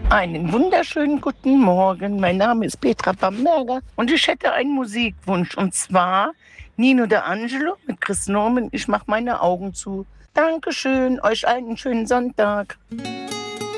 Einen wunderschönen guten Morgen. Mein Name ist Petra Bamberger und ich hätte einen Musikwunsch und zwar Nino D'Angelo mit Chris Norman. Ich mache meine Augen zu. Dankeschön, euch allen einen schönen Sonntag.